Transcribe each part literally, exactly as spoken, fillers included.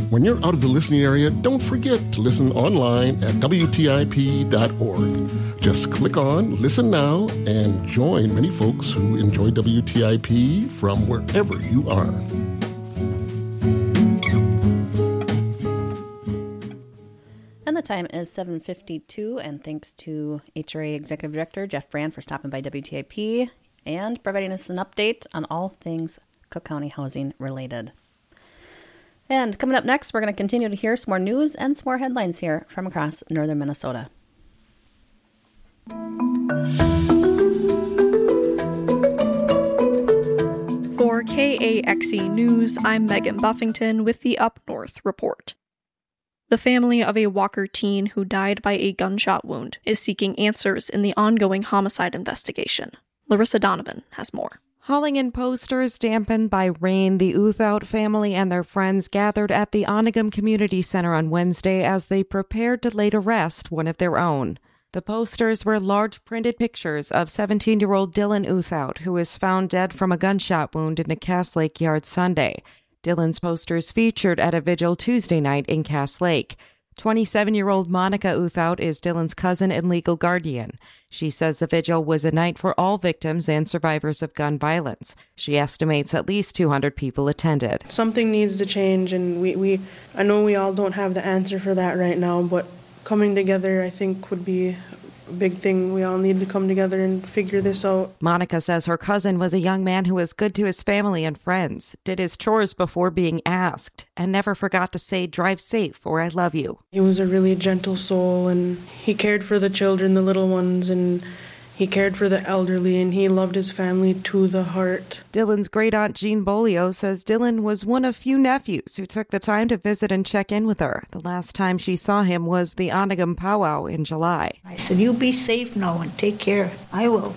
When you're out of the listening area, don't forget to listen online at W T I P dot org. Just click on Listen Now and join many folks who enjoy W T I P from wherever you are. And the time is seven fifty-two, and thanks to H R A Executive Director Jeff Brand for stopping by W T I P and providing us an update on all things Cook County housing related. And coming up next, we're going to continue to hear some more news and some more headlines here from across northern Minnesota. For K A X E News, I'm Megan Buffington with the Up North Report. The family of a Walker teen who died by a gunshot wound is seeking answers in the ongoing homicide investigation. Larissa Donovan has more. Hauling in posters dampened by rain, the Uthout family and their friends gathered at the Onigum Community Center on Wednesday as they prepared to lay to rest one of their own. The posters were large printed pictures of seventeen-year-old Dylan Uthout, who was found dead from a gunshot wound in a Cass Lake yard Sunday. Dylan's posters featured at a vigil Tuesday night in Cass Lake. twenty-seven-year-old Monica Uthout is Dylan's cousin and legal guardian. She says the vigil was a night for all victims and survivors of gun violence. She estimates at least two hundred people attended. Something needs to change, and we, we I know we all don't have the answer for that right now, but coming together, I think, would be a big thing. We all need to come together and figure this out. Monica says her cousin was a young man who was good to his family and friends, did his chores before being asked, and never forgot to say, "Drive safe," or "I love you." He was a really gentle soul, and he cared for the children, the little ones, and he cared for the elderly, and he loved his family to the heart. Dylan's great-aunt Jean Bolio says Dylan was one of few nephews who took the time to visit and check in with her. The last time she saw him was the Onigum powwow in July. I said, "You be safe now and take care." "I will."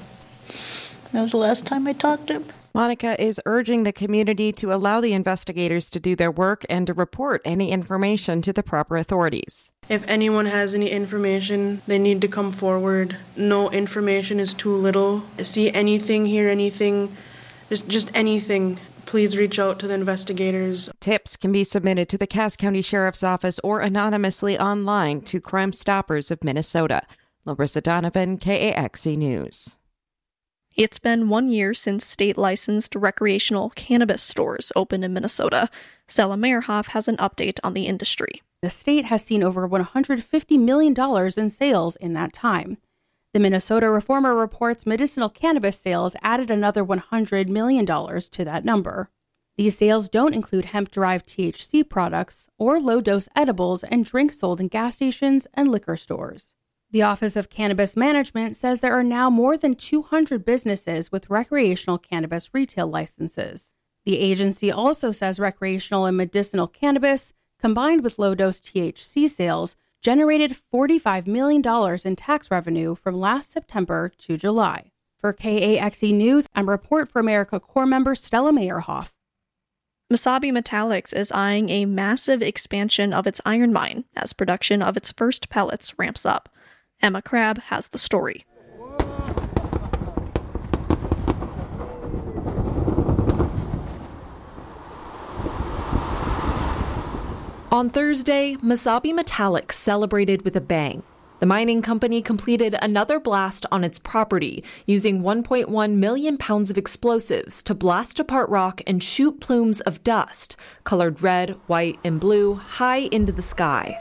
That was the last time I talked to him. Monica is urging the community to allow the investigators to do their work and to report any information to the proper authorities. If anyone has any information, they need to come forward. No information is too little. See anything, hear anything, just just anything, please reach out to the investigators. Tips can be submitted to the Cass County Sheriff's Office or anonymously online to Crime Stoppers of Minnesota. Larissa Donovan, K A X E News. It's been one year since state-licensed recreational cannabis stores opened in Minnesota. Stella Meyerhoff has an update on the industry. The state has seen over one hundred fifty million dollars in sales in that time. The Minnesota Reformer reports medicinal cannabis sales added another one hundred million dollars to that number. These sales don't include hemp-derived T H C products or low-dose edibles and drinks sold in gas stations and liquor stores. The Office of Cannabis Management says there are now more than two hundred businesses with recreational cannabis retail licenses. The agency also says recreational and medicinal cannabis, combined with low-dose T H C sales, generated forty-five million dollars in tax revenue from last September to July. For K A X E News, I'm Report for America Corps member Stella Meyerhoff. Mesabi Metallics is eyeing a massive expansion of its iron mine as production of its first pellets ramps up. Emma Crabb has the story. On Thursday, Mesabi Metallics celebrated with a bang. The mining company completed another blast on its property, using one point one million pounds of explosives to blast apart rock and shoot plumes of dust, colored red, white, and blue, high into the sky.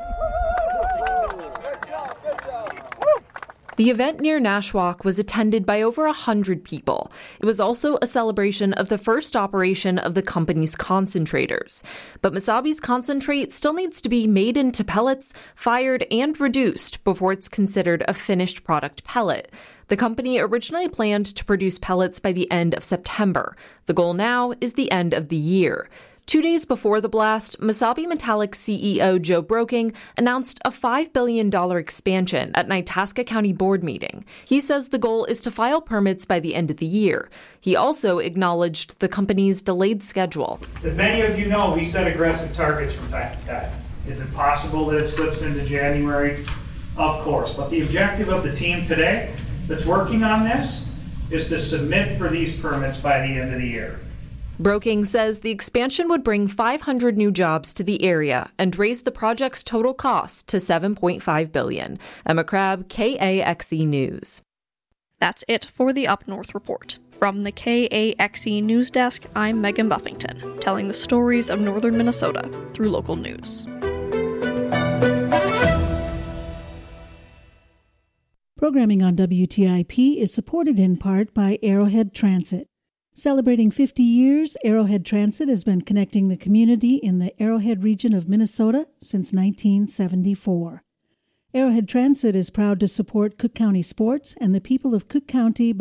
The event near Nashwauk was attended by over one hundred people. It was also a celebration of the first operation of the company's concentrators. But Mesabi's concentrate still needs to be made into pellets, fired, and reduced before it's considered a finished product pellet. The company originally planned to produce pellets by the end of September. The goal now is the end of the year. Two days before the blast, Mesabi Metallics C E O Joe Broking announced a five billion dollars expansion at an Itasca County board meeting. He says the goal is to file permits by the end of the year. He also acknowledged the company's delayed schedule. As many of you know, we set aggressive targets from time to time. Is it possible that it slips into January? Of course. But the objective of the team today that's working on this is to submit for these permits by the end of the year. Broking says the expansion would bring five hundred new jobs to the area and raise the project's total cost to seven point five billion dollars. Emma Crabb, K A X E News. That's it for the Up North Report. From the K A X E News Desk, I'm Megan Buffington, telling the stories of northern Minnesota through local news. Programming on W T I P is supported in part by Arrowhead Transit. Celebrating fifty years, Arrowhead Transit has been connecting the community in the Arrowhead region of Minnesota since nineteen seventy-four. Arrowhead Transit is proud to support Cook County sports and the people of Cook County by